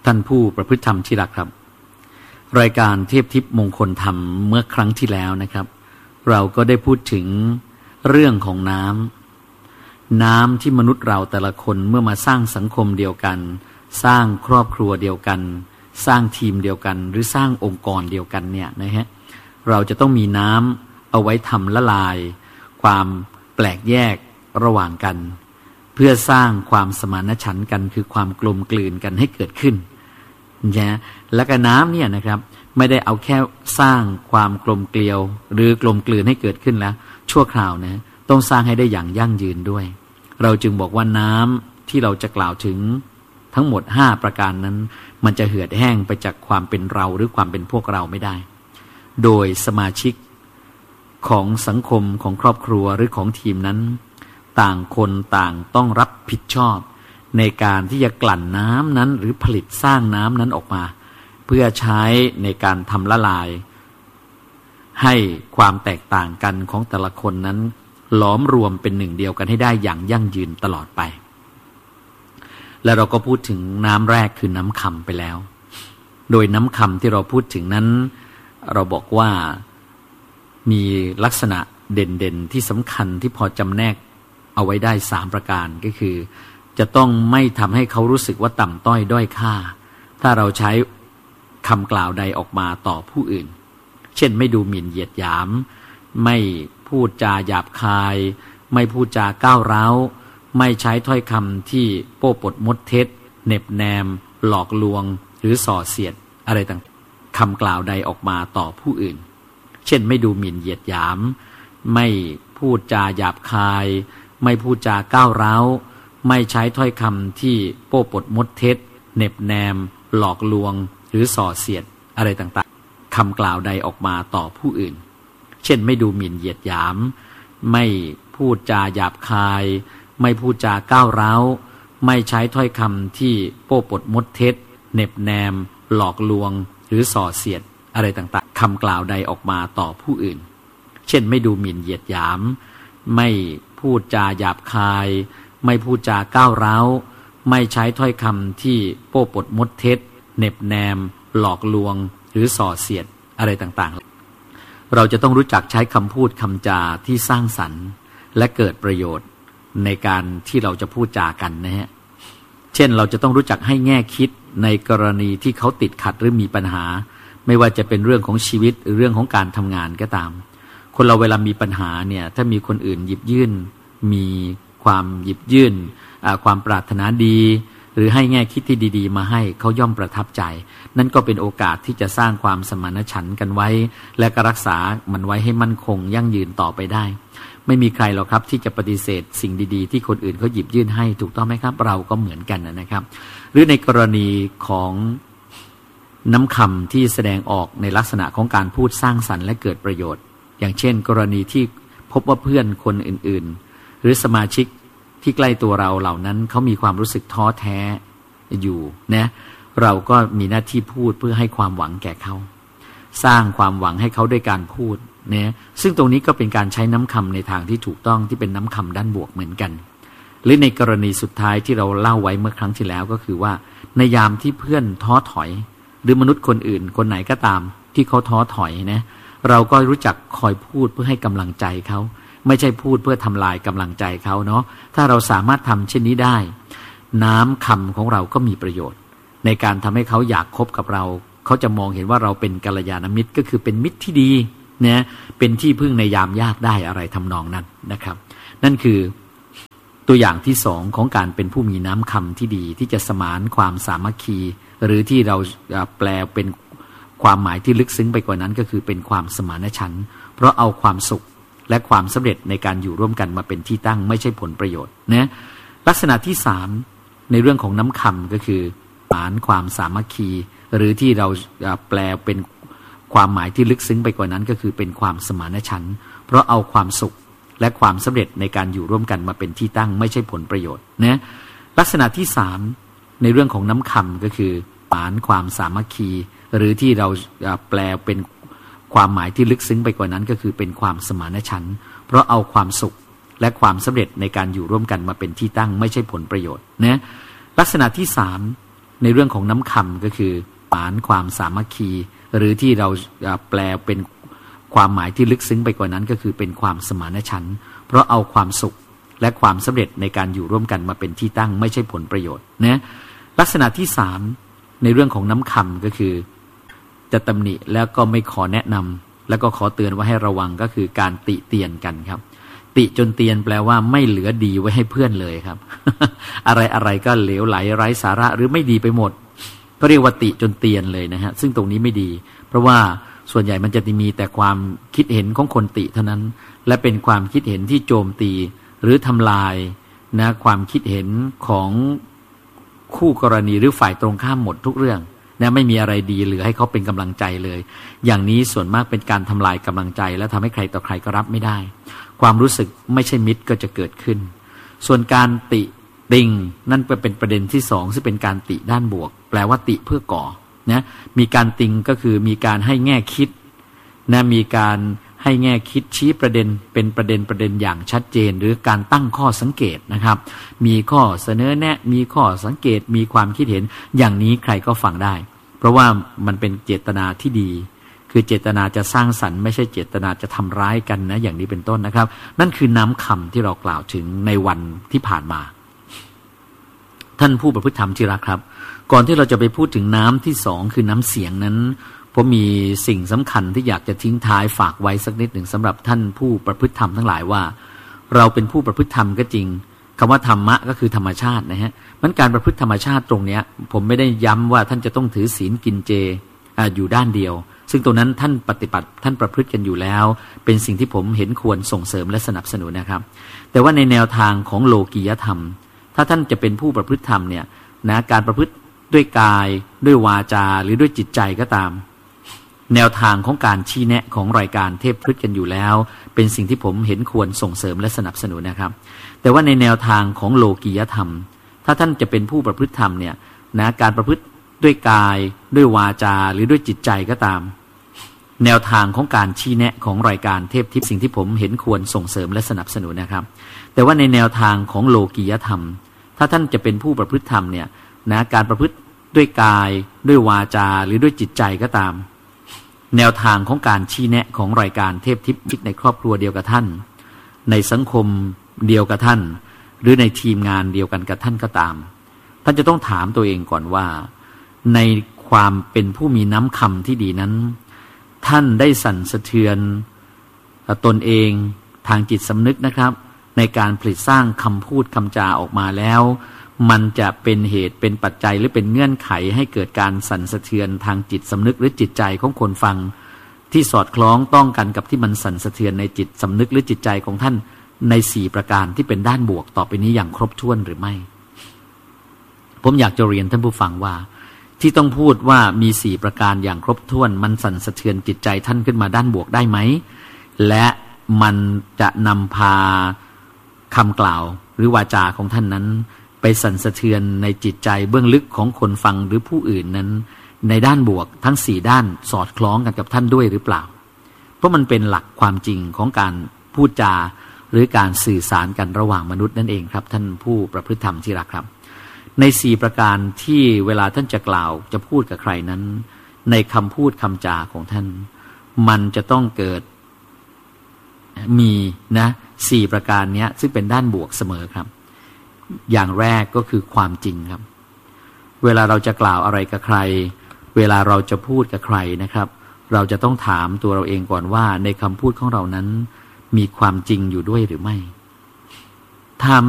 ท่านผู้ประพฤติธรรมที่รักครับรายการเทพทิพย์มงคลธรรมเมื่อครั้งที่แล้วนะครับเราก็ได้พูดถึงเรื่องของน้ำที่มนุษย์เราแต่ละคนเมื่อมาสร้างสังคมเดียวกันสร้างครอบครัวเดียวกันสร้างทีมเดียวกันหรือสร้างองค์กรเดียวกันเนี่ยนะฮะเราจะต้องมีน้ำเอาไว้ทำละลายความแปลกแยกระหว่างกันเพื่อสร้างความสมานฉันท์กันคือความกลมกลืนกันให้เกิดขึ้นนะและก็น้ำเนี่ยนะครับไม่ได้เอาแค่สร้างความกลมเกลียวหรือกลมกลืนให้เกิดขึ้นแล้วชั่วคราวนะต้องสร้างให้ได้อย่างยั่งยืนด้วยเราจึงบอกว่าน้ำที่เราจะกล่าวถึงทั้งหมด5ประการนั้นมันจะเหือดแห้งไปจากความเป็นเราหรือความเป็นพวกเราไม่ได้โดยสมาชิกของสังคมของครอบครัวหรือของทีมนั้นต่างคนต่างต้องรับผิดชอบในการที่จะกลั่นน้ำนั้นหรือผลิตสร้างน้ำนั้นออกมาเพื่อใช้ในการทำละลายให้ความแตกต่างกันของแต่ละคนนั้นหลอมรวมเป็นหนึ่งเดียวกันให้ได้อย่างยั่งยืนตลอดไปและเราก็พูดถึงน้ำแรกคือน้ำคำไปแล้วโดยน้ำคำที่เราพูดถึงนั้นเราบอกว่ามีลักษณะเด่นๆที่สำคัญที่พอจำแนกเอาไว้ได้3ประการก็คือจะต้องไม่ทำให้เขารู้สึกว่าต่ำต้อยด้อยค่าถ้าเราใช้คำกล่าวใดออกมาต่อผู้อื่นเช่นไม่ดูหมิ่นเหยียดหยามไม่พูดจาหยาบคายไม่พูดจาก้าวร้าวไม่ใช้ถ้อยคำที่โป้ปดมดเท็จเหน็บแนมหลอกลวงหรือส่อเสียดอะไรต่างคำกล่าวใดออกมาต่อผู้อื่นเช่นไม่ดูหมิ่นเหยียดหยามไม่พูดจาหยาบคายไม่พูดจาก้าวร้าวไม่ใช้ถ้อยคำที่โป้ปดมดเท็จเหน็บแนมหลอกลวงหรือส่อเสียดอะไรต่างๆคำกล่าวใดออกมาต่อผู้อื่นเช่นไม่ดูหมิ่นเหยียดหยามไม่พูดจาหยาบคายไม่พูดจาก้าวร้าวไม่ใช้ถ้อยคำที่โป้ปดมดเท็จเหน็บแนมหลอกลวงหรือส่อเสียดอะไรต่างๆคำกล่าวใดออกมาต่อผู้อื่นเช่นไม่ดูหมิ่นเหยียดหยามไม่พูดจาหยาบคายไม่พูดจาก้าวร้าวไม่ใช้ถ้อยคำที่โป้ปดมดเท็จเหน็บแนมหลอกลวงหรือส่อเสียดอะไรต่างๆเราจะต้องรู้จักใช้คำพูดคำจาที่สร้างสรรค์และเกิดประโยชน์ในการที่เราจะพูดจากันนะฮะเช่นเราจะต้องรู้จักให้แง่คิดในกรณีที่เขาติดขัดหรือมีปัญหาไม่ว่าจะเป็นเรื่องของชีวิตหรือเรื่องของการทำงานก็ตามคนเราเวลามีปัญหาเนี่ยถ้ามีคนอื่นหยิบยื่นมีความหยิบยื่นความปรารถนาดีหรือให้แง่คิดที่ดีๆมาให้เขาย่อมประทับใจนั่นก็เป็นโอกาสที่จะสร้างความสมานฉันท์กันไว้และก็รักษามันไว้ให้มั่นคงยั่งยืนต่อไปได้ไม่มีใครหรอกครับที่จะปฏิเสธสิ่งดีๆที่คนอื่นเขาหยิบยื่นให้ถูกต้องไหมครับเราก็เหมือนกันนะครับหรือในกรณีของน้ำคำที่แสดงออกในลักษณะของการพูดสร้างสรรค์และเกิดประโยชน์อย่างเช่นกรณีที่พบว่าเพื่อนคนอื่นๆหรือสมาชิกที่ใกล้ตัวเราเหล่านั้นเขามีความรู้สึกท้อแท้อยู่นะเราก็มีหน้าที่พูดเพื่อให้ความหวังแก่เขาสร้างความหวังให้เขาด้วยการพูดนะซึ่งตรงนี้ก็เป็นการใช้น้ำคำในทางที่ถูกต้องที่เป็นน้ำคำด้านบวกเหมือนกันหรือในกรณีสุดท้ายที่เราเล่าไว้เมื่อครั้งที่แล้วก็คือว่าในยามที่เพื่อนท้อถอยหรือมนุษย์คนอื่นคนไหนก็ตามที่เขาท้อถอยนะเราก็รู้จักคอยพูดเพื่อให้กำลังใจเขาไม่ใช่พูดเพื่อทำลายกำลังใจเขาเนาะถ้าเราสามารถทำเช่นนี้ได้น้ำคำของเราก็มีประโยชน์ในการทำให้เขาอยากคบกับเราเขาจะมองเห็นว่าเราเป็นกัลยาณมิตรก็คือเป็นมิตรที่ดีนะเป็นที่พึ่งในยามยากได้อะไรทำนองนั้นนะครับนั่นคือตัวอย่างที่สองของการเป็นผู้มีน้ำคำที่ดีที่จะสมานความสามัคคีหรือที่เราแปลเป็นความหมายที่ลึกซึ้งไปกว่านั้นก็คือเป็นความสมานฉันท์เพราะเอาความสุขและความสำเร็จในการอยู่ร่วมกันมาเป็นที่ตั้งไม่ใช่ผลประโยชน์นะลักษณะที่สามในเรื่องของน้ำคำก็คือสมานความสามัคคีหรือที่เราแปลเป็นความหมายที่ลึกซึ้งไปกว่านั้นก็คือเป็นความสมานฉันท์เพราะเอาความสุขและความสำเร็จในการอยู่ร่วมกันมาเป็นที่ตั้งไม่ใช่ผลประโยชน์นะลักษณะที่สามในเรื่องของน้ำคำก็คือสมานความสามัคคีหรือที่เราแปลเป็นความหมายที่ลึกซึ้งไปกว่านั้นก็คือเป็นความสมานฉันท์เพราะเอาความสุขและความสำเร็จในการอยู่ร่วมกันมาเป็นที่ตั้งไม่ใช่ผลประโยชน์นะลักษณะที่สามในเรื่องของน้ำคำก็คือปานความสามัคคีหรือที่เราแปลเป็นความหมายที่ลึกซึ้งไปกว่านั้นก็คือเป็นความสมานฉันท์เพราะเอาความสุขและความสำเร็จในการอยู่ร่วมกันมาเป็นที่ตั้งไม่ใช่ผลประโยชน์นะลักษณะที่สามในเรื่องของน้ำคำก็คือจะตำหนิแล้วก็ไม่ขอแนะนำแล้วก็ขอเตือนว่าให้ระวังก็คือการติเตียนกันครับติจนเตียนแปลว่าไม่เหลือดีไว้ให้เพื่อนเลยครับ อะไรก็เหลวไหลไร้สาระหรือไม่ดีไปหมดก็เรียกว่าติจนเตียนเลยนะฮะซึ่งตรงนี้ไม่ดีเพราะว่าส่วนใหญ่มันจะมีแต่ความคิดเห็นของคนติเท่านั้นและเป็นความคิดเห็นที่โจมตีหรือทำลายนะความคิดเห็นของคู่กรณีหรือฝ่ายตรงข้ามหมดทุกเรื่องนะไม่มีอะไรดีเหลือให้เขาเป็นกำลังใจเลยอย่างนี้ส่วนมากเป็นการทำลายกำลังใจและทำให้ใครต่อใครก็รับไม่ได้ความรู้สึกไม่ใช่มิตรก็จะเกิดขึ้นส่วนการติติงนั่นเป็นประเด็นที่สองซึ่งเป็นการติด้านบวกแปลว่าติเพื่อก่อนะมีการติงก็คือมีการให้แง่คิดนะมีการให้แง่คิดชี้ประเด็นเป็นประเด็นอย่างชัดเจนหรือการตั้งข้อสังเกตนะครับมีข้อเสนอแนะมีข้อสังเกตมีความคิดเห็นอย่างนี้ใครก็ฟังได้เพราะว่ามันเป็นเจตนาที่ดีคือเจตนาจะสร้างสรรค์ไม่ใช่เจตนาจะทำร้ายกันนะอย่างนี้เป็นต้นนะครับนั่นคือน้ำคำที่เรากล่าวถึงในวันที่ผ่านมาท่านผู้ประพฤติธรรมที่รักครับก่อนที่เราจะไปพูดถึงน้ำที่สองคือน้ำเสียงนั้นผมมีสิ่งสำคัญที่อยากจะทิ้งท้ายฝากไว้สักนิดหนึ่งสำหรับท่านผู้ประพฤติธรรมทั้งหลายว่าเราเป็นผู้ประพฤติธรรมก็จริงคำว่าธรรมะก็คือธรรมชาตินะฮะมันการประพฤติธรรมชาติตรงเนี้ยผมไม่ได้ย้ำว่าท่านจะต้องถือศีลกินเจอยู่ด้านเดียวซึ่งตรงนั้นท่านปฏิบัติท่านประพฤติกันอยู่แล้วเป็นสิ่งที่ผมเห็นควรส่งเสริมและสนับสนุนนะครับแต่ว่าในแนวทางของโลกียธรรมถ้าท่านจะเป็นผู้ประพฤติธรรมเนี่ยนะการประพฤติด้วยกายด้วยวาจาหรือด้วยจิตใจก็ตามแนวทางของการชี้แนะของรายการเทพพฤติกันอยู่แล้วเป็นสิ่งที่ผมเห็นควรส่งเสริมและสนับสนุนนะครับแต่ว่าในแนวทางของโลกียธรรมถ้าท่านจะเป็นผู้ประพฤติธรรมเนี่ยนะการประพฤติด้วยกายด้วยวาจาหรือด้วยจิตใจก็ตามแนวทางของการชี้แนะของรายการเทพทิพย์สิ่งที่ผมเห็นควรส่งเสริมและสนับสนุนนะครับแต่ว่าในแนวทางของโลกียธรรมถ้าท่านจะเป็นผู้ประพฤติธรรมเนี่ยนะการประพฤติด้วยกายด้วยวาจาหรือด้วยจิตใจก็ตามแนวทางของการชี้แนะของรายการเทพทิพย์ในครอบครัวเดียวกับท่านในสังคมเดียวกับท่านหรือในทีมงานเดียวกันกับท่านก็ตามท่านจะต้องถามตัวเองก่อนว่าในความเป็นผู้มีน้ำคำที่ดีนั้นท่านได้สั่นสะเทือนตนเองทางจิตสำนึกนะครับในการผลิตสร้างคำพูดคำจาออกมาแล้วมันจะเป็นเหตุเป็นปัจจัยหรือเป็นเงื่อนไขให้เกิดการสั่นสะเทือนทางจิตสำนึกหรือจิตใจของคนฟังที่สอดคล้องต้องกันกับที่มันสั่นสะเทือนในจิตสำนึกหรือจิตใจของท่านใน4ประการที่เป็นด้านบวกต่อไปนี้อย่างครบถ้วนหรือไม่ผมอยากจะเรียนท่านผู้ฟังว่าที่ต้องพูดว่ามี4ประการอย่างครบถ้วนมันสั่นสะเทือนจิตใจท่านขึ้นมาด้านบวกได้ไหมและมันจะนำพาคำกล่าวหรือวาจาของท่านนั้นไปสั่นสะเทือนในจิตใจเบื้องลึกของคนฟังหรือผู้อื่นนั้นในด้านบวกทั้ง4ด้านสอดคล้องกันกับท่านด้วยหรือเปล่าเพราะมันเป็นหลักความจริงของการพูดจาหรือการสื่อสารกันระหว่างมนุษย์นั่นเองครับท่านผู้ประพฤติธรรมที่รักครับใน4ประการที่เวลาท่านจะกล่าวจะพูดกับใครนั้นในคำพูดคำจาของท่านมันจะต้องเกิดมีนะ4ประการนี้ซึ่งเป็นด้านบวกเสมอครับอย่างแรกก็คือความจริงครับเวลาเราจะกล่าวอะไรกับใครเวลาเราจะพูดกับใครนะครับเราจะต้องถามตัวเราเองก่อนว่าในคำพูดของเรานั้นมีความจริงอยู่ด้วยหรือไม่ถ้า